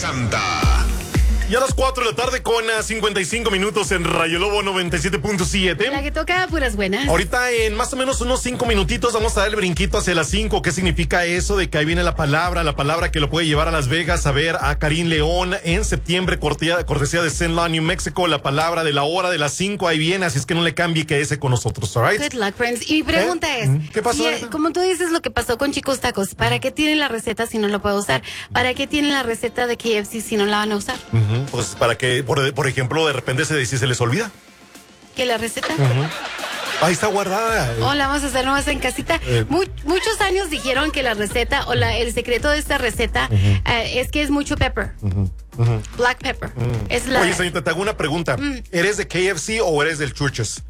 encanta. Y a las 4 de la tarde con 55 minutos en Rayo Lobo 97.7. La que toca puras buenas. Ahorita en más o menos unos 5 minutitos vamos a dar el brinquito hacia las 5. ¿Qué significa eso de que ahí viene la palabra que lo puede llevar a Las Vegas a ver a Karim León en septiembre, cortesía de St. Lawn, New Mexico? La palabra de la hora de las 5 ahí viene, así es que no le cambie, quédese con nosotros, ¿all right? Good luck, friends. Y mi pregunta es, ¿qué pasó? Como tú dices lo que pasó con Chicos Tacos, ¿para qué tienen la receta si no lo puedo usar? ¿Para qué tienen la receta de KFC si no la van a usar? Pues para que, por ejemplo, de repente si se les olvida. ¿Que la receta? Ahí está guardada. Oh, la vamos a hacer nomás en casita. Muchos años dijeron que la receta o el secreto de esta receta es que es mucho pepper. Black pepper. Oye, señorita, te hago una pregunta. ¿Eres de KFC o eres del Churches?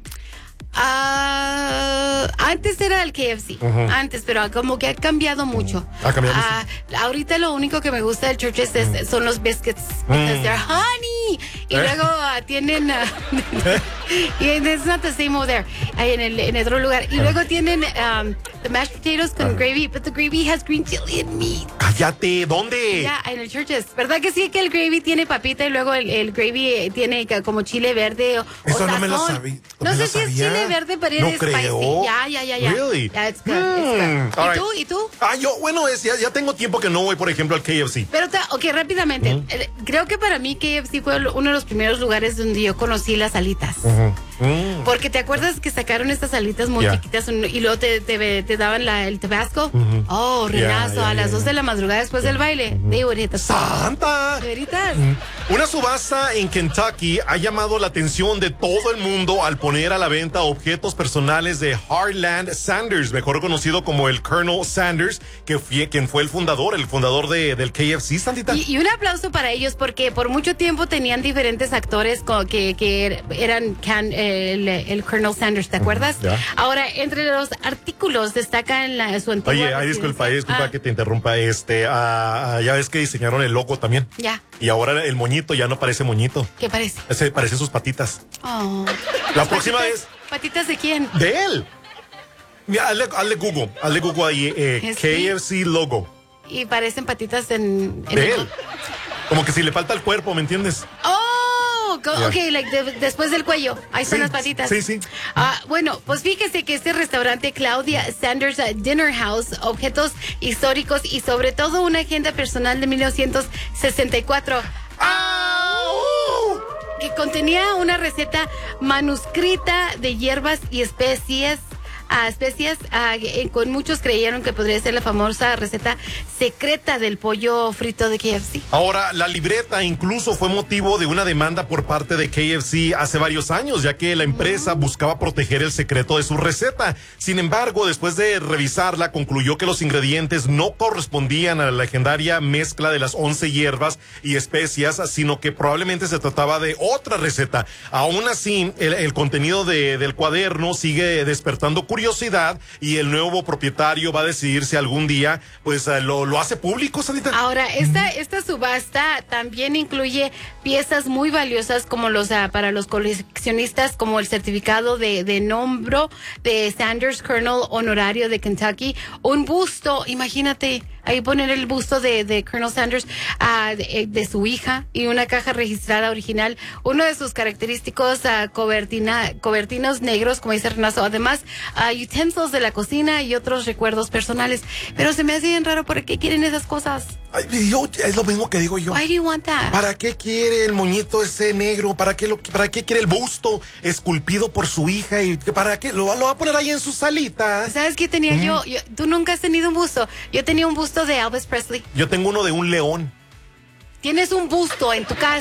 Antes era el KFC, antes, pero como que ha cambiado mucho. ¿Ha cambiado mucho? Ahorita lo único que me gusta del Churches son los biscuits, because they're honey. Y luego tienen y it's not the same over there, ahí en el otro lugar. Y luego tienen the mashed potatoes con gravy, but the gravy has green chili and meat. Cállate, ¿dónde? Ya, en el Churches. ¿Verdad que sí que el gravy tiene papita y luego el gravy tiene como chile verde o eso no sazón? me lo sabía. No sé si es chile verde, pero no es creo. spicy. Ya. Really? Yeah, it's good. It's good. ¿Y tú? Yo, bueno, ya tengo tiempo que no voy, por ejemplo, al KFC. Pero, rápidamente. Creo que para mí KFC fue uno de los primeros lugares donde yo conocí las alitas. Porque te acuerdas que sacaron estas alitas muy chiquitas y luego te daban el tabasco. Oh, Renazo, a las 2 de la madrugada después del baile. They would hit the ¡Santa! ¿Veritas? Una subasta en Kentucky ha llamado la atención de todo el mundo al poner a la venta objetos personales de Harland Sanders, mejor conocido como el Colonel Sanders, quien fue el fundador del KFC, Santita. Y un aplauso para ellos porque por mucho tiempo tenían diferentes actores que eran el Colonel Sanders, ¿te acuerdas? Ahora, entre los artículos destacan su antigua Oye, disculpa que te interrumpa. Ya ves que diseñaron el logo también. Ya. Y ahora el moñito ya no parece moñito. ¿Qué parece? Parece sus patitas. Oh. La próxima vez. ¿Patitas de quién? De él. Mira, hazle Google ahí, KFC logo. Y parecen patitas de él. Como que si le falta el cuerpo, ¿me entiendes? Ok, después del cuello. Ahí están las patitas. Sí. Bueno, pues fíjese que este restaurante Claudia Sanders Dinner House, objetos históricos y sobre todo una agenda personal de 1964. Que contenía una receta manuscrita de hierbas y especias. Con muchos creyeron que podría ser la famosa receta secreta del pollo frito de KFC. Ahora, la libreta incluso fue motivo de una demanda por parte de KFC hace varios años, ya que la empresa buscaba proteger el secreto de su receta. Sin embargo, después de revisarla, concluyó que los ingredientes no correspondían a la legendaria mezcla de las 11 hierbas y especias, sino que probablemente se trataba de otra receta. Aún así, el contenido del cuaderno sigue despertando curiosidad y el nuevo propietario va a decidir si algún día pues lo hace público, Sanita. Ahora, esta subasta también incluye piezas muy valiosas como para los coleccionistas, como el certificado de nombro de Sanders Colonel honorario de Kentucky, un busto, imagínate, ahí poner el busto de Colonel Sanders de su hija y una caja registrada original, uno de sus característicos cobertinos negros, como dice Renazo, además utensils de la cocina y otros recuerdos personales. Pero se me hace bien raro, ¿por qué quieren esas cosas? Es lo mismo que digo yo. Why do you want that? ¿Para qué quiere el moñito ese negro? ¿Para qué quiere el busto esculpido por su hija? ¿Y para qué? ¿Lo va a poner ahí en su salita? ¿Sabes qué tenía yo? Tú nunca has tenido un busto. Yo tenía un busto de Elvis Presley. Yo tengo uno de un león. Tienes un busto en tu casa.